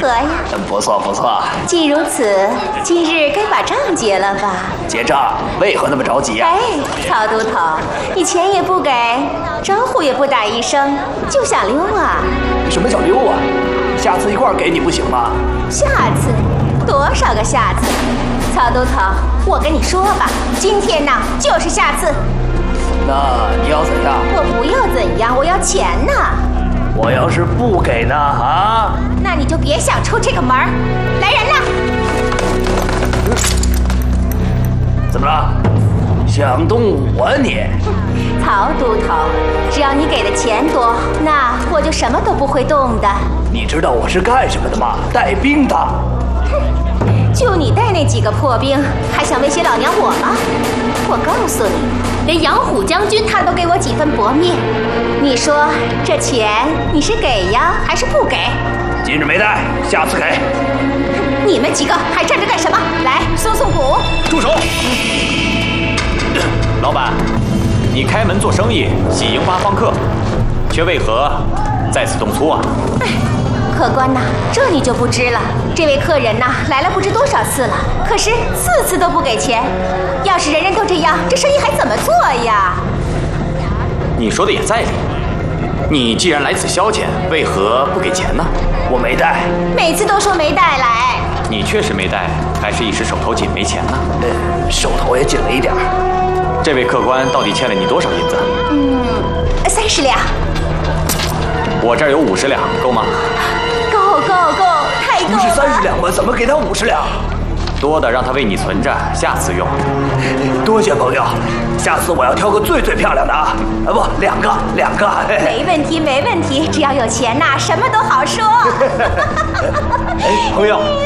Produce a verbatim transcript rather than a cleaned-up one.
呀？ 不错不错。 既如此，今日该把账结了吧？ 结账？为何那么着急呀、啊？ 哎，曹都头，你钱也不给，招呼也不打一声，就想溜啊？ 什么叫溜啊？下次一块儿给你不行吗？ 下次？多少个下次？曹都头，我跟你说吧，今天呢就是下次。 那你要怎样？ 我不要怎样，我要钱呢。 我要是不给呢？啊？ 那你就别想出这个门儿。来人呐！ 怎么了？想动武啊你？ 曹都头，只要你给的钱多，那我就什么都不会动的。 你知道我是干什么的吗？带兵的。 哼，就你带那几个破兵，还想威胁老娘我吗？我告诉你，连杨虎将军他都给我几分薄面。你说这钱你是给呀，还是不给？ 今日没带，下次给。 你们几个还站着干什么？来，松松骨！ 住手！老板，你开门做生意，喜迎八方客，却为何在此动粗啊？ 哎，客官呐，这你就不知了。这位客人呐，来了不知多少次了，可是次次都不给钱。要是人人都这样，这生意还怎么做呀？ 你说的也在理。你既然来此消遣，为何不给钱呢？ 我没带。 每次都说没带来。 你确实没带，还是一时手头紧没钱呢？ 呃，手头也紧了一点。 这位客官到底欠了你多少银子？ 嗯，三十两。 我这儿有五十两，够吗？ 够够够，太够了！ 不是三十两吗？怎么给他五十两？ 多的让他为你存着，下次用。 多谢朋友，下次我要挑个最最漂亮的啊！啊不，两个两个。 没问题没问题，只要有钱呐，什么都好说。 哎，朋友。